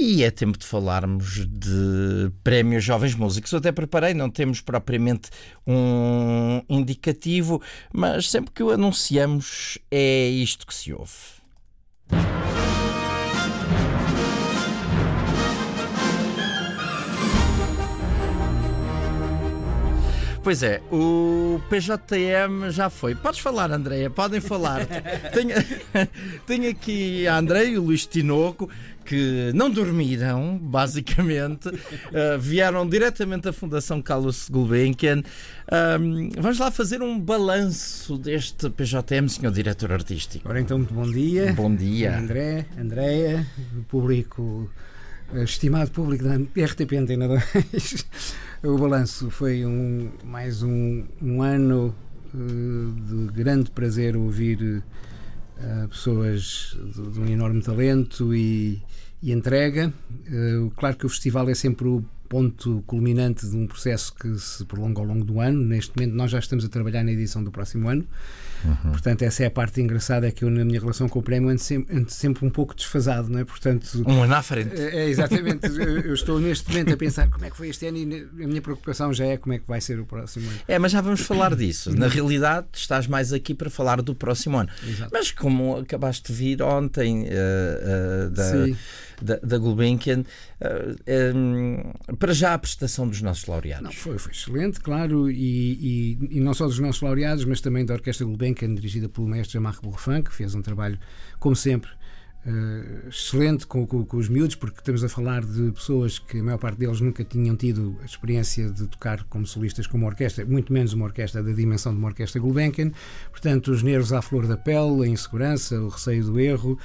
E é tempo de falarmos de Prémios Jovens Músicos. Eu até preparei, não temos propriamente um indicativo, mas sempre que o anunciamos é isto que se ouve. Pois é, o PJM já foi. Podes falar, Andreia, podem falar. Tenho aqui a Andreia e o Luís Tinoco, que não dormiram, basicamente. Vieram diretamente da Fundação Carlos Gulbenkian. Vamos lá fazer um balanço deste PJM, Sr. Diretor Artístico. Ora então, muito bom dia. Bom dia. André, Andreia, público, estimado público da RTP Antena 2. O balanço foi mais um ano de grande prazer ouvir pessoas de um enorme talento e entrega. Claro que o festival é sempre o ponto culminante de um processo que se prolonga ao longo do ano. Neste momento nós já estamos a trabalhar na edição do próximo ano. Portanto, essa é a parte engraçada, é que eu, na minha relação com o prémio, ando sempre um pouco desfasado, não é? Portanto, um ano à frente. Exatamente. Eu estou neste momento a pensar como é que foi este ano e a minha preocupação já é como é que vai ser o próximo ano. Mas já vamos falar disso. Na realidade, estás mais aqui para falar do próximo ano. Exato. Mas como acabaste de vir ontem da Gulbenkian, para já a prestação dos nossos laureados. Não, foi excelente, claro, e não só dos nossos laureados, mas também da Orquestra Gulbenkian, dirigida pelo mestre Jean-Marc Bourrefin, que fez um trabalho, como sempre, excelente com os miúdos, porque estamos a falar de pessoas que a maior parte deles nunca tinham tido a experiência de tocar como solistas com uma orquestra, muito menos uma orquestra da dimensão de uma orquestra Gulbenkian. Portanto, os nervos à flor da pele, a insegurança, o receio do erro,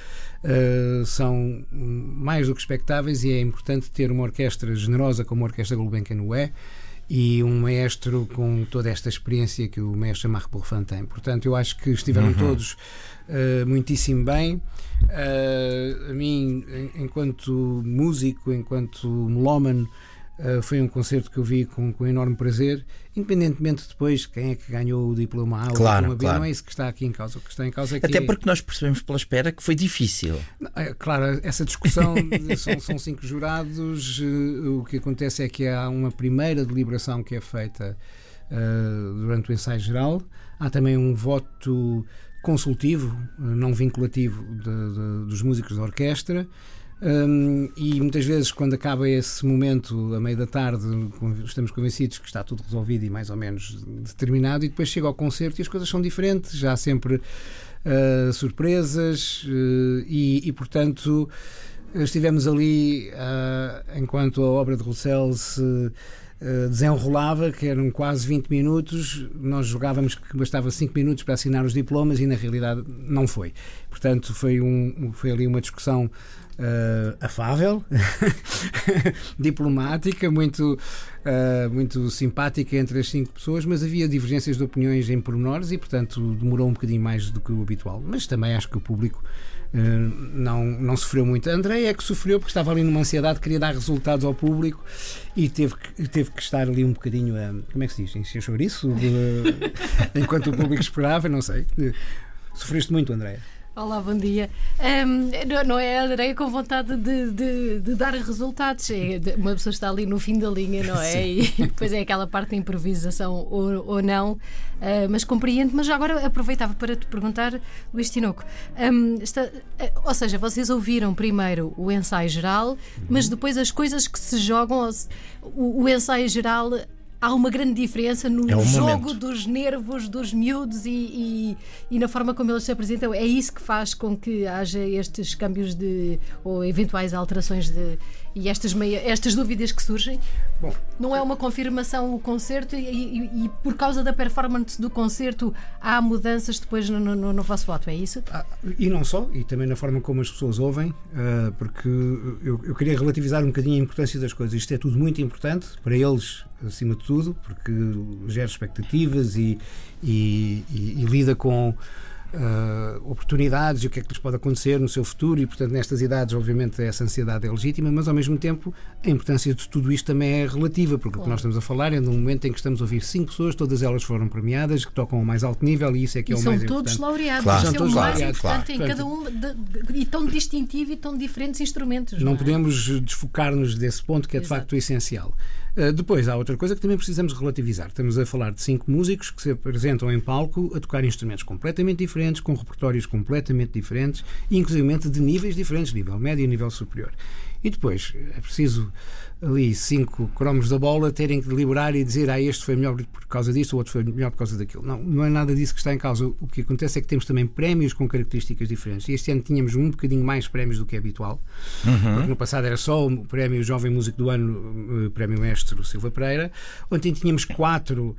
são mais do que expectáveis, e é importante ter uma orquestra generosa como a Orquestra Gulbenkian o é, e um maestro com toda esta experiência que o mestre Jean-Marc Bourrefin tem. Portanto, eu acho que estiveram todos muitíssimo bem. A mim, enquanto músico, enquanto melómano, foi um concerto que eu vi com enorme prazer, independentemente depois quem é que ganhou o diploma A ou o diploma B. Não é isso que está aqui em causa. O que está em causa é que até porque nós percebemos pela espera que foi difícil. Claro, essa discussão são 5 jurados. O que acontece é que há uma primeira deliberação que é feita durante o ensaio geral. Há também um voto consultivo, não vinculativo, dos músicos da orquestra. E muitas vezes, quando acaba esse momento, a meio da tarde, estamos convencidos que está tudo resolvido e mais ou menos determinado, e depois chega ao concerto e as coisas são diferentes, já há sempre surpresas, e portanto estivemos ali enquanto a obra de Roussel se desenrolava, que eram quase 20 minutos, nós jogávamos que bastava 5 minutos para assinar os diplomas e na realidade não foi. Portanto, foi ali uma discussão afável, diplomática, muito simpática entre as 5 pessoas, mas havia divergências de opiniões em pormenores e, portanto, demorou um bocadinho mais do que o habitual. Mas também acho que o público não sofreu muito. A Andreia é que sofreu porque estava ali numa ansiedade, queria dar resultados ao público e teve que estar ali um bocadinho como é que se diz? Encher chouriço enquanto o público esperava, não sei. Sofreste muito, Andreia? Olá, bom dia. Não é a Andreia com vontade de dar resultados. Uma pessoa está ali no fim da linha, não é? Sim. E depois é aquela parte da improvisação ou não. Mas compreendo. Mas já agora aproveitava para te perguntar, Luís Tinoco. Ou seja, vocês ouviram primeiro o ensaio geral, mas depois as coisas que se jogam, o ensaio geral. Há uma grande diferença no jogo dos nervos dos miúdos e na forma como eles se apresentam. É isso que faz com que haja estes câmbios ou eventuais alterações e estas dúvidas que surgem? Bom, não é uma confirmação o concerto e por causa da performance do concerto há mudanças depois no vosso voto, é isso? E não só, e também na forma como as pessoas ouvem, porque eu queria relativizar um bocadinho a importância das coisas. Isto é tudo muito importante para eles, acima de tudo, porque gera expectativas e lida com oportunidades e o que é que lhes pode acontecer no seu futuro, e portanto nestas idades obviamente essa ansiedade é legítima, mas ao mesmo tempo a importância de tudo isto também é relativa, porque o que nós estamos a falar é de um momento em que estamos a ouvir 5 pessoas, todas elas foram premiadas, que tocam ao mais alto nível, e isso é que é o mais importante. São todos laureados, claro. isso é o mais laureados, importante em claro. cada um, e tão distintivo e tão diferentes instrumentos. Não é? podemos desfocar-nos desse ponto, que é de facto o essencial. Depois há outra coisa que também precisamos relativizar. Estamos a falar de 5 músicos que se apresentam em palco a tocar instrumentos completamente diferentes, com repertórios completamente diferentes e inclusivamente de níveis diferentes, nível médio e nível superior. E depois é preciso ali 5 cromos da bola terem que deliberar e dizer este foi melhor por causa disto, o outro foi melhor por causa daquilo. Não é nada disso que está em causa. O que acontece é que temos também prémios com características diferentes. E este ano tínhamos um bocadinho mais prémios do que é habitual, porque no passado era só o prémio Jovem Músico do Ano, prémio Mestre Silva Pereira. Ontem tínhamos 4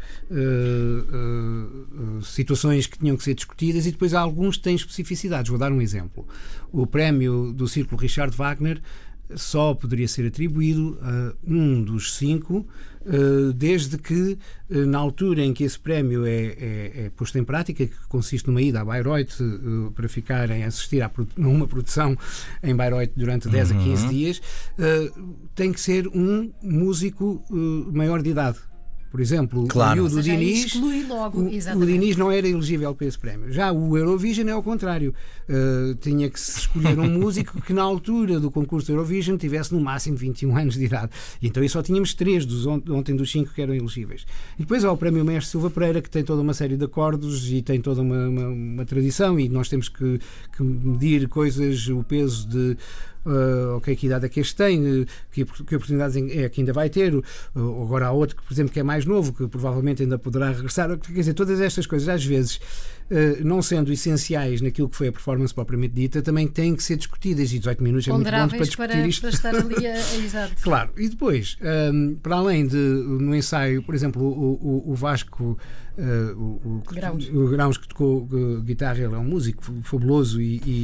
situações que tinham que ser discutidas, e depois há alguns que têm especificidades. Vou dar um exemplo. O prémio do Círculo Richard Wagner só poderia ser atribuído a um dos 5, desde que, na altura em que esse prémio é posto em prática, que consiste numa ida a Bayreuth para ficarem a assistir a uma produção em Bayreuth durante 10 a 15 dias, tem que ser um músico maior de idade. Por exemplo, claro. o Diniz, o Diniz não era elegível para esse prémio. Já o Eurovision é ao contrário. Tinha que se escolher um músico que na altura do concurso Eurovision tivesse no máximo 21 anos de idade. E então aí só tínhamos 3 ontem dos 5 que eram elegíveis. E depois há o prémio Mestre Silva Pereira, que tem toda uma série de acordos e tem toda uma tradição, e nós temos que medir coisas, o peso de que idade é que este tem, que oportunidades é que ainda vai ter. Agora há outro, por exemplo, que é mais novo, que provavelmente ainda poderá regressar. Quer dizer, todas estas coisas, às vezes, não sendo essenciais naquilo que foi a performance propriamente dita, também têm que ser discutidas, e 18 minutos é muito bom para discutir isto. Para estar ali exato. Claro, e depois, para além de, no ensaio, por exemplo, o Vasco, o Grãos, que tocou guitarra, ele é um músico fabuloso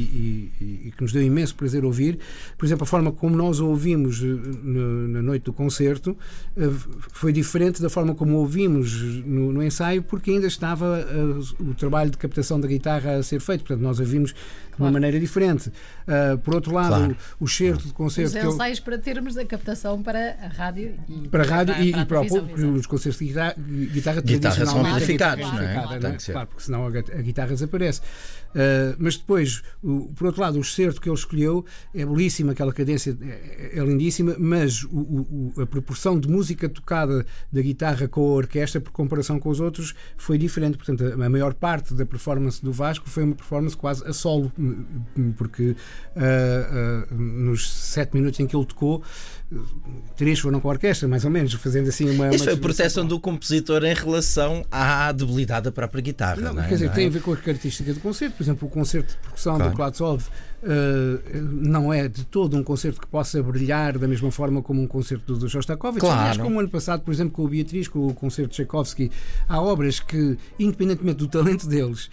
e que nos deu imenso prazer ouvir. Por exemplo, a forma como nós o ouvimos na noite do concerto foi diferente da forma como o ouvimos no ensaio, porque ainda estava o trabalho de captação da guitarra a ser feito. Portanto, nós a vimos de uma maneira diferente. Por outro lado, o certo de concerto... Os ensaios para termos a captação para a rádio e para o público, porque os concertos de guitarra são amplificados, não é? Claro, porque senão a guitarra desaparece. Mas depois, por outro lado, o certo que ele escolheu é belíssimo, aquela cadência é lindíssima, mas a proporção de música tocada da guitarra com a orquestra, por comparação com os outros, foi diferente. Portanto, a maior parte da performance do Vasco foi uma performance quase a solo, porque nos 7 minutos em que ele tocou, 3 foram com a orquestra, mais ou menos, fazendo assim uma... Isso foi a proteção do compositor em relação à debilidade da própria guitarra. Quer dizer, tem a ver com a característica do concerto. Por exemplo, o concerto de percussão do Klatsov não é de todo um concerto que possa brilhar da mesma forma como um concerto do Shostakovich. Aliás, como o ano passado, por exemplo, com o Beatriz, com o concerto de Tchaikovsky, há obras que, independentemente do talento deles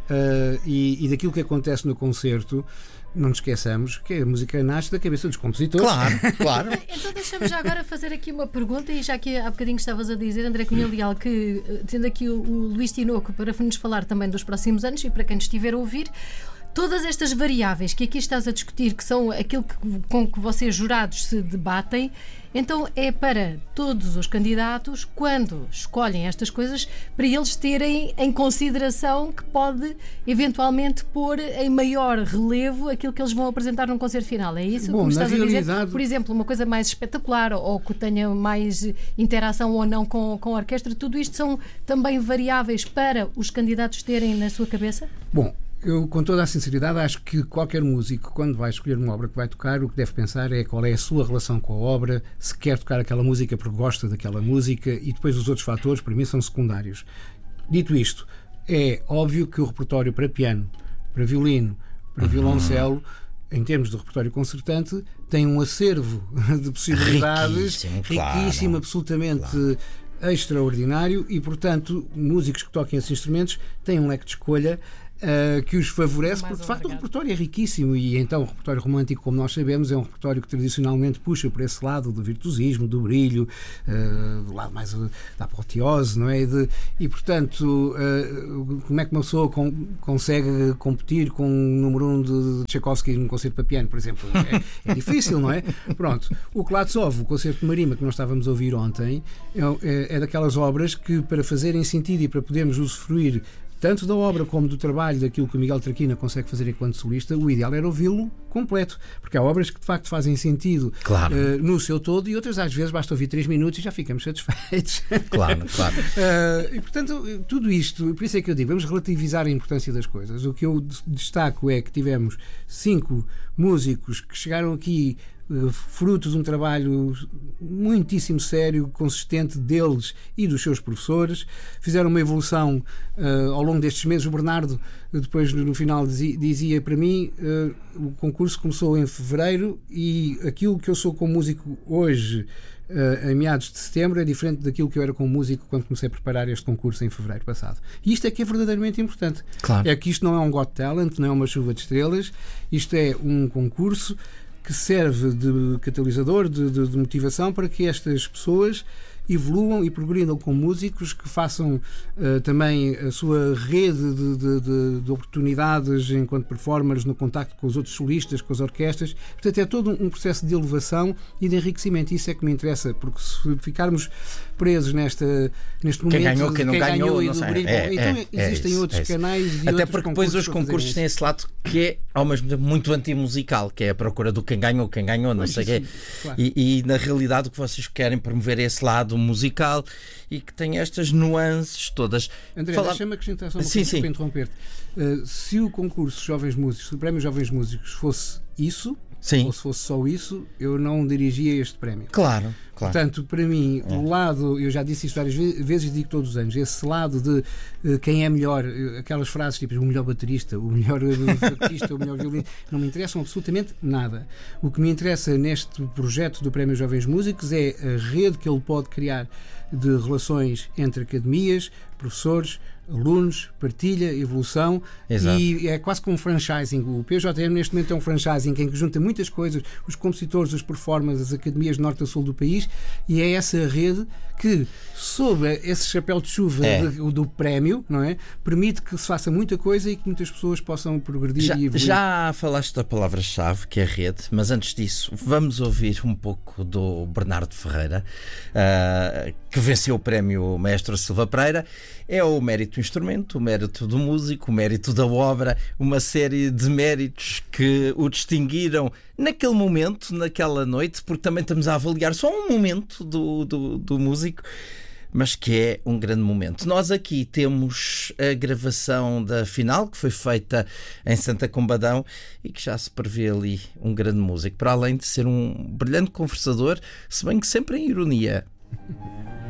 e daquilo que acontece no concerto, não nos esqueçamos que a música nasce da cabeça dos compositores. Claro. Então deixamos já agora fazer aqui uma pergunta, e já que há bocadinho estavas a dizer, André Cunha Leal, que tendo aqui o Luís Tinoco para nos falar também dos próximos anos, e para quem estiver a ouvir, todas estas variáveis que aqui estás a discutir, que são aquilo com que vocês jurados se debatem, então é para todos os candidatos, quando escolhem estas coisas, para eles terem em consideração que pode eventualmente pôr em maior relevo aquilo que eles vão apresentar num concerto final. É isso que me estás a dizer? Por exemplo, uma coisa mais espetacular, ou que tenha mais interação ou não com a orquestra, tudo isto são também variáveis para os candidatos terem na sua cabeça? Bom, eu, com toda a sinceridade, acho que qualquer músico, quando vai escolher uma obra que vai tocar, o que deve pensar é qual é a sua relação com a obra, se quer tocar aquela música porque gosta daquela música, e depois os outros fatores, para mim, são secundários. Dito isto, é óbvio que o repertório para piano, para violino, para violoncelo, em termos de repertório concertante, tem um acervo de possibilidades riquíssimo, absolutamente extraordinário, e portanto músicos que toquem esses instrumentos têm um leque de escolha que os favorece, Mais porque de facto o alargado. repertório é riquíssimo e então o repertório romântico, como nós sabemos, é um repertório que tradicionalmente puxa por esse lado do virtuosismo, do brilho, do lado mais da apoteose, não é? E portanto, como é que uma pessoa consegue competir com um número 1 de Tchaikovsky num concerto para piano, por exemplo? É difícil, não é? Pronto, o Klatsov, o concerto de Marima que nós estávamos a ouvir ontem, é daquelas obras que, para fazerem sentido e para podermos usufruir tanto da obra como do trabalho daquilo que o Miguel Traquina consegue fazer enquanto solista, o ideal era ouvi-lo completo, porque há obras que de facto fazem sentido, claro, no seu todo, e outras às vezes basta ouvir 3 minutos e já ficamos satisfeitos. Claro. E portanto, tudo isto, por isso é que eu digo, vamos relativizar a importância das coisas. O que eu destaco é que tivemos 5 músicos que chegaram aqui fruto de um trabalho muitíssimo sério, consistente deles e dos seus professores. Fizeram uma evolução ao longo destes meses. O Bernardo, depois no final, dizia para mim, o concurso começou em fevereiro e aquilo que eu sou como músico hoje, em meados de setembro, é diferente daquilo que eu era como músico quando comecei a preparar este concurso em fevereiro passado. E isto é que é verdadeiramente importante. Claro. É que isto não é um Got Talent, não é uma chuva de estrelas, isto é um concurso que serve de catalisador, de motivação para que estas pessoas evoluam e progridam com músicos, que façam também a sua rede de oportunidades enquanto performers no contacto com os outros solistas, com as orquestras. Portanto, é todo um processo de elevação e de enriquecimento. Isso é que me interessa, porque se ficarmos presos neste momento, quem ganhou, quem não ganhou, e não do sei. brilho, então existem outros canais e até outros porque depois os concursos têm esse lado que é ao mesmo tempo muito antimusical, que é a procura do quem ganhou, não sei o quê. Claro. E na realidade o que vocês querem promover é esse lado musical e que tem estas nuances todas. André, deixa-me acrescentar só uma sim, coisa para interromper-te. Se o concurso Jovens Músicos, se o Prémio Jovens Músicos fosse isso, sim, ou se fosse só isso, eu não dirigia este prémio. Claro. Portanto, para mim, o lado, eu já disse isto várias vezes e digo todos os anos, esse lado de quem é melhor, aquelas frases tipo o melhor baterista, o melhor facotista, o melhor violino, não me interessam absolutamente nada. O que me interessa neste projeto do Prémio Jovens Músicos é a rede que ele pode criar de relações entre academias, professores, alunos, partilha, evolução. Exato. E é quase como um franchising. O PJM neste momento é um franchising em que junta muitas coisas, os compositores, os performers, as academias de norte a sul do país, e é essa rede que, sob esse chapéu de chuva do prémio, não é? Permite que se faça muita coisa e que muitas pessoas possam progredir e evoluir. Já falaste da palavra-chave, que é rede, mas antes disso vamos ouvir um pouco do Bernardo Ferreira, que venceu o prémio Maestro Silva Pereira. É o mérito do instrumento, o mérito do músico, o mérito da obra, uma série de méritos que o distinguiram naquele momento, naquela noite, porque também estamos a avaliar só um momento do músico, mas que é um grande momento. Nós aqui temos a gravação da final, que foi feita em Santa Combadão e que já se prevê ali um grande músico, para além de ser um brilhante conversador, se bem que sempre em ironia.